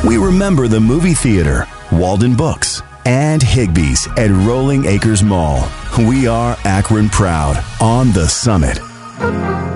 We remember the movie theater, Walden Books, and Higbee's at Rolling Acres Mall. We are Akron proud on the Summit.